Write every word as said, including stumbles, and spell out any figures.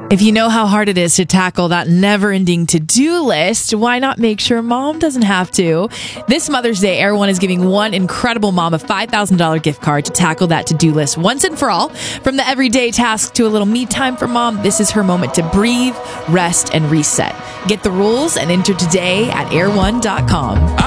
If you know how hard it is to tackle that never-ending to-do list, why not make sure mom doesn't have to? This Mother's Day, Air One is giving one incredible mom a five thousand dollars gift card to tackle that to-do list once and for all. From the everyday task to a little me time for mom, this is her moment to breathe, rest, and reset. Get the rules and enter today at air one dot com.